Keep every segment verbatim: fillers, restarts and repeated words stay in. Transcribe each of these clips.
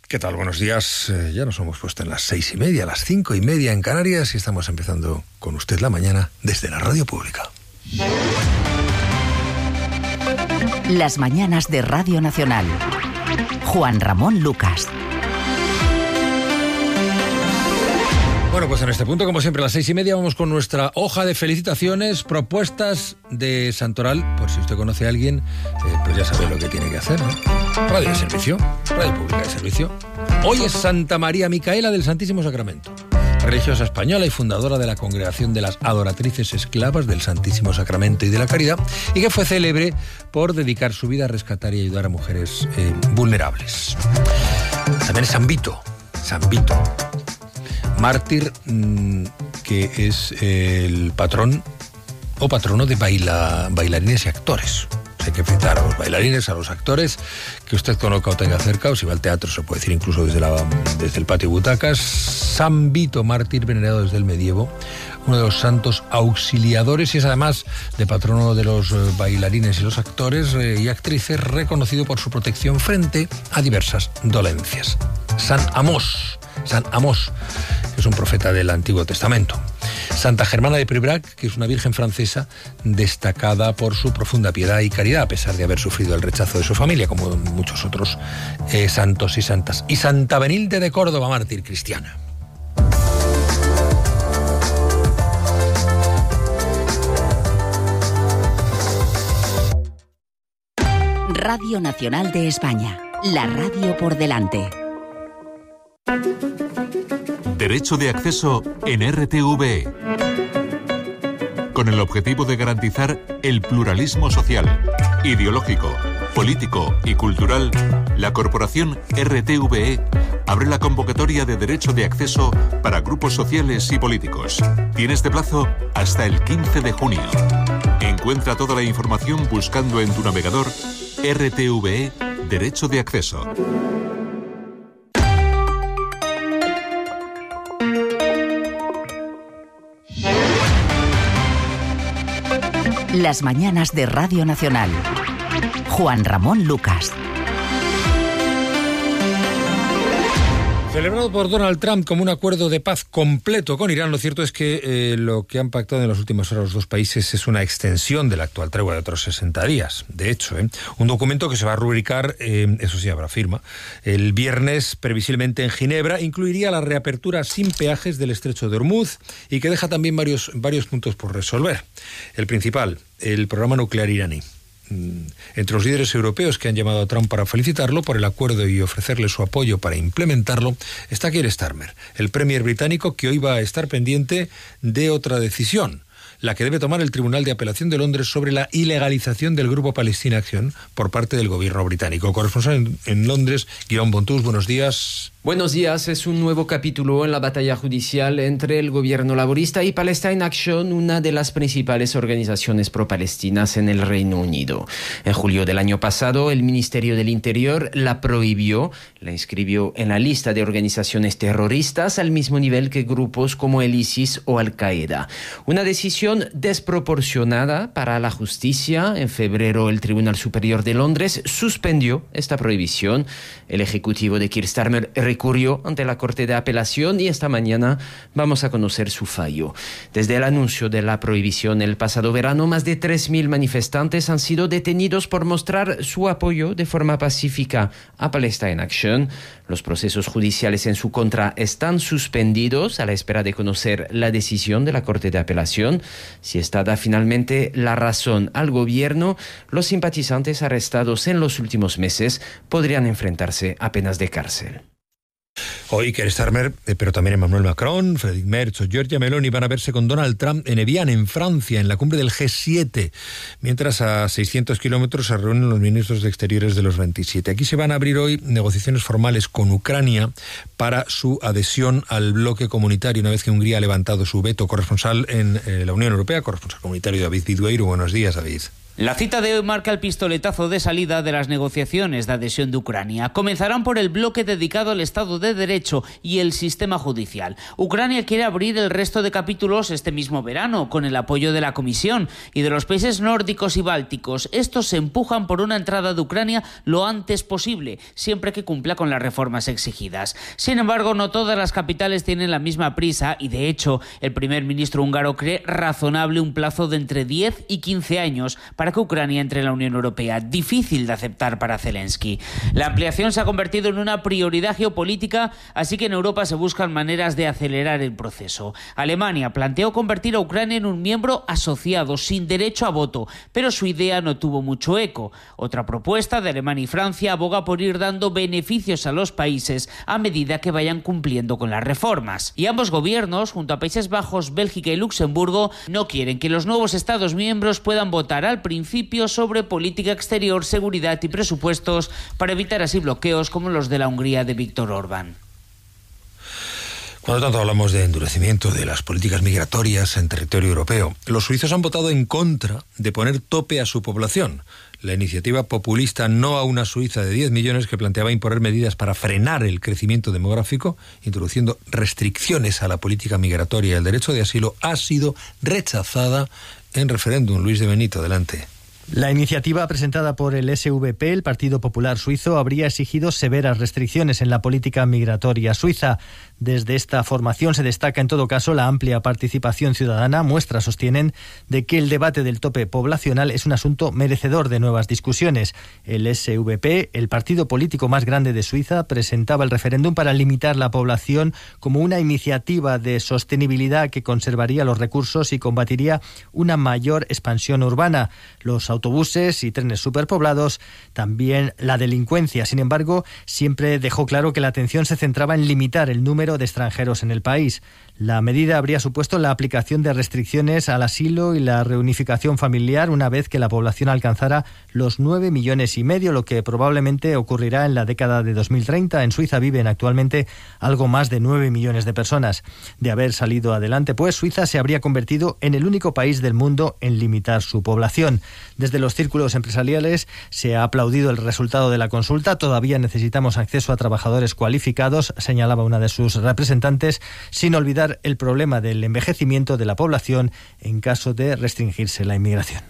¿Qué tal? Buenos días. Eh, ya nos hemos puesto en las seis y media, las cinco y media en Canarias y estamos empezando con usted la mañana desde la radio pública. Las mañanas de Radio Nacional. Juan Ramón Lucas. Bueno, pues en este punto, como siempre, a las seis y media vamos con nuestra hoja de felicitaciones, propuestas de Santoral. Por si usted conoce a alguien, eh, pues ya sabe lo que tiene que hacer, ¿no? Radio de servicio, radio pública de servicio. Hoy es Santa María Micaela del Santísimo Sacramento, religiosa española y fundadora de la Congregación de las Adoratrices Esclavas del Santísimo Sacramento y de la Caridad, y que fue célebre por dedicar su vida a rescatar y ayudar a mujeres eh, vulnerables. También es San Vito, San Vito. Mártir, que es el patrón o patrono de baila, bailarines y actores. Hay que felicitar a los bailarines, a los actores, que usted conozca o tenga cerca, o si va al teatro se puede decir incluso desde, la, desde el patio butacas. San Vito, mártir venerado desde el medievo, uno de los santos auxiliadores, y es además de patrono de los bailarines y los actores eh, y actrices, reconocido por su protección frente a diversas dolencias. San Amós, San Amós, que es un profeta del Antiguo Testamento. Santa Germana de Privrac, que es una virgen francesa destacada por su profunda piedad y caridad, a pesar de haber sufrido el rechazo de su familia, como muchos otros eh, santos y santas. Y Santa Benilde de Córdoba, mártir cristiana. Radio Nacional de España, la radio por delante. Derecho de acceso en R T V E. Con el objetivo de garantizar el pluralismo social, ideológico, político y cultural, la corporación R T V E abre la convocatoria de derecho de acceso para grupos sociales y políticos. Tiene este plazo hasta el quince de junio. Encuentra toda la información buscando en tu navegador R T V E Derecho de Acceso. Las mañanas de Radio Nacional. Juan Ramón Lucas. Celebrado por Donald Trump como un acuerdo de paz completo con Irán, lo cierto es que eh, lo que han pactado en las últimas horas los dos países es una extensión de la actual tregua de otros sesenta días. De hecho, ¿eh? un documento que se va a rubricar, eh, eso sí, habrá firma, el viernes previsiblemente en Ginebra, incluiría la reapertura sin peajes del estrecho de Hormuz y que deja también varios, varios puntos por resolver. El principal, el programa nuclear iraní. Entre los líderes europeos que han llamado a Trump para felicitarlo por el acuerdo y ofrecerle su apoyo para implementarlo, está Keir Starmer, el premier británico, que hoy va a estar pendiente de otra decisión, la que debe tomar el Tribunal de Apelación de Londres sobre la ilegalización del Grupo Palestina Acción por parte del gobierno británico. Corresponsal en, en Londres, Guillaume Bontús, buenos días. Buenos días. Es un nuevo capítulo en la batalla judicial entre el gobierno laborista y Palestine Action, una de las principales organizaciones pro-palestinas en el Reino Unido. En julio del año pasado, el Ministerio del Interior la prohibió, la inscribió en la lista de organizaciones terroristas al mismo nivel que grupos como el ISIS o Al-Qaeda. Una decisión desproporcionada para la justicia. En febrero, el Tribunal Superior de Londres suspendió esta prohibición. El ejecutivo de Keir Starmer recurrió ante la Corte de Apelación y esta mañana vamos a conocer su fallo. Desde el anuncio de la prohibición el pasado verano, más de tres mil manifestantes han sido detenidos por mostrar su apoyo de forma pacífica a Palestine Action. Los procesos judiciales en su contra están suspendidos a la espera de conocer la decisión de la Corte de Apelación. Si esta da finalmente la razón al gobierno, los simpatizantes arrestados en los últimos meses podrían enfrentarse a penas de cárcel. Hoy Keir Starmer, eh, pero también Emmanuel Macron, Friedrich Merz o Giorgia Meloni van a verse con Donald Trump en Evian, en Francia, en la cumbre del G siete, mientras a seiscientos kilómetros se reúnen los ministros de Exteriores de los veintisiete. Aquí se van a abrir hoy negociaciones formales con Ucrania para su adhesión al bloque comunitario, una vez que Hungría ha levantado su veto. Corresponsal en eh, la Unión Europea, corresponsal comunitario David Vidueiro. Buenos días, David. La cita de hoy marca el pistoletazo de salida de las negociaciones de adhesión de Ucrania. Comenzarán por el bloque dedicado al Estado de Derecho y el sistema judicial. Ucrania quiere abrir el resto de capítulos este mismo verano, con el apoyo de la Comisión y de los países nórdicos y bálticos. Estos se empujan por una entrada de Ucrania lo antes posible, siempre que cumpla con las reformas exigidas. Sin embargo, no todas las capitales tienen la misma prisa y, de hecho, el primer ministro húngaro cree razonable un plazo de entre diez y quince años para que Ucrania entre en la Unión Europea, difícil de aceptar para Zelensky. La ampliación se ha convertido en una prioridad geopolítica, así que en Europa se buscan maneras de acelerar el proceso. Alemania planteó convertir a Ucrania en un miembro asociado sin derecho a voto, pero su idea no tuvo mucho eco. Otra propuesta de Alemania y Francia aboga por ir dando beneficios a los países a medida que vayan cumpliendo con las reformas. Y ambos gobiernos, junto a Países Bajos, Bélgica y Luxemburgo, no quieren que los nuevos Estados miembros puedan votar al principio sobre política exterior, seguridad y presupuestos para evitar así bloqueos como los de la Hungría de Víctor Orbán. Cuando tanto hablamos de endurecimiento de las políticas migratorias en territorio europeo, los suizos han votado en contra de poner tope a su población. La iniciativa populista No a una Suiza de diez millones, que planteaba imponer medidas para frenar el crecimiento demográfico, introduciendo restricciones a la política migratoria y el derecho de asilo, ha sido rechazada en referéndum. Luis de Benito, adelante. La iniciativa presentada por el S V P, el Partido Popular Suizo, habría exigido severas restricciones en la política migratoria suiza. Desde esta formación se destaca en todo caso la amplia participación ciudadana. Muestras sostienen de que el debate del tope poblacional es un asunto merecedor de nuevas discusiones. El S V P, el partido político más grande de Suiza, presentaba el referéndum para limitar la población como una iniciativa de sostenibilidad que conservaría los recursos y combatiría una mayor expansión urbana. Los autobuses y trenes superpoblados, también la delincuencia. Sin embargo, siempre dejó claro que la atención se centraba en limitar el número de extranjeros en el país. La medida habría supuesto la aplicación de restricciones al asilo y la reunificación familiar una vez que la población alcanzara los nueve millones y medio, lo que probablemente ocurrirá en la década de dos mil treinta. En Suiza viven actualmente algo más de nueve millones de personas. De haber salido adelante, pues Suiza se habría convertido en el único país del mundo en limitar su población. Desde los círculos empresariales se ha aplaudido el resultado de la consulta. Todavía necesitamos acceso a trabajadores cualificados, señalaba una de sus representantes, sin olvidar el problema del envejecimiento de la población en caso de restringirse la inmigración.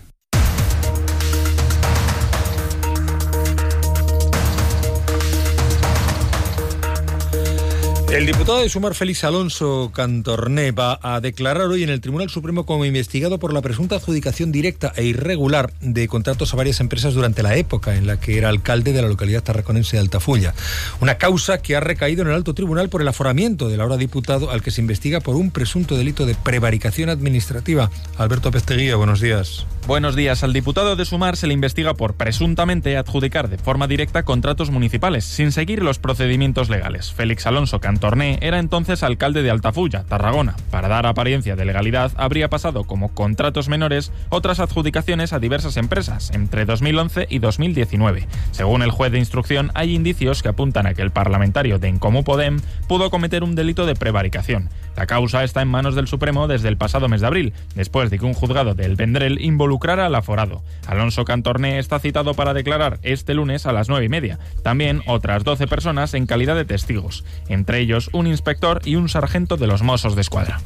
El diputado de Sumar, Félix Alonso Cantorné, va a declarar hoy en el Tribunal Supremo como investigado por la presunta adjudicación directa e irregular de contratos a varias empresas durante la época en la que era alcalde de la localidad tarraconense de Altafulla. Una causa que ha recaído en el alto tribunal por el aforamiento del ahora diputado, al que se investiga por un presunto delito de prevaricación administrativa. Alberto Pesteguía, buenos días. Buenos días. Al diputado de Sumar se le investiga por presuntamente adjudicar de forma directa contratos municipales sin seguir los procedimientos legales. Félix Alonso Cantorné era entonces alcalde de Altafulla, Tarragona. Para dar apariencia de legalidad, habría pasado como contratos menores otras adjudicaciones a diversas empresas entre dos mil once y dos mil diecinueve. Según el juez de instrucción, hay indicios que apuntan a que el parlamentario de En Comú Podem pudo cometer un delito de prevaricación. La causa está en manos del Supremo desde el pasado mes de abril, después de que un juzgado de El Vendrell involucrara al aforado. Alonso Cantorné está citado para declarar este lunes a las nueve y media. También otras doce personas en calidad de testigos, entre ellos un inspector y un sargento de los Mossos de Escuadra.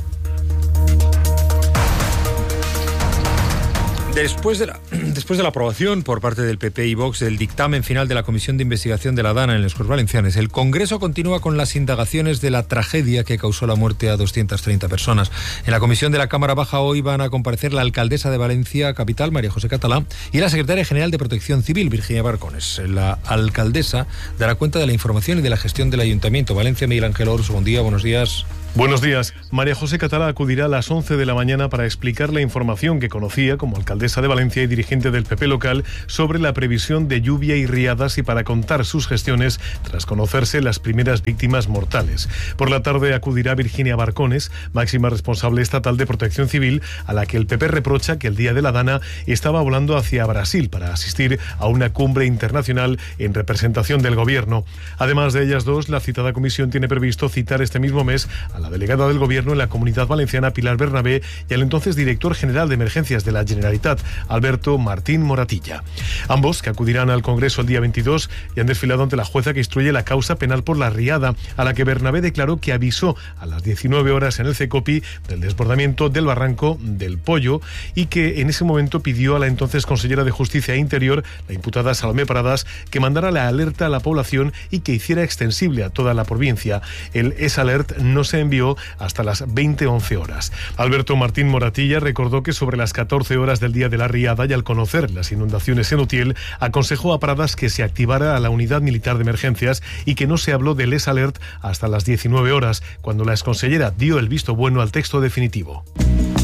Después de, la, después de la aprobación por parte del P P y Vox del dictamen final de la Comisión de Investigación de la DANA en les Corts Valencianes, el Congreso continúa con las indagaciones de la tragedia que causó la muerte a doscientas treinta personas. En la Comisión de la Cámara Baja hoy van a comparecer la alcaldesa de Valencia Capital, María José Catalá, y la secretaria general de Protección Civil, Virginia Barcones. La alcaldesa dará cuenta de la información y de la gestión del Ayuntamiento. Valencia, Miguel Ángel Ors, buen día, buenos días. Buenos días. María José Catalá acudirá a las once de la mañana para explicar la información que conocía como alcaldesa de Valencia y dirigente del P P local sobre la previsión de lluvia y riadas y para contar sus gestiones tras conocerse las primeras víctimas mortales. Por la tarde acudirá Virginia Barcones, máxima responsable estatal de Protección Civil, a la que el P P reprocha que el día de la DANA estaba volando hacia Brasil para asistir a una cumbre internacional en representación del gobierno. Además de ellas dos, la citada comisión tiene previsto citar este mismo mes a a la delegada del Gobierno en la Comunidad Valenciana, Pilar Bernabé, y al entonces director general de Emergencias de la Generalitat, Alberto Martín Moratilla. Ambos, que acudirán al Congreso el día veintidós, y han desfilado ante la jueza que instruye la causa penal por la riada, a la que Bernabé declaró que avisó a las diecinueve horas en el CECOPI del desbordamiento del barranco del Pollo y que en ese momento pidió a la entonces consellera de Justicia e Interior, la imputada Salomé Pradas, que mandara la alerta a la población y que hiciera extensible a toda la provincia. El S-Alert no se envió hasta las veinte once horas. Alberto Martín Moratilla recordó que sobre las catorce horas del día de la riada y al conocer las inundaciones en Utiel, aconsejó a Pradas que se activara a la unidad militar de emergencias y que no se habló del S-Alert hasta las diecinueve horas, cuando la exconsellera dio el visto bueno al texto definitivo.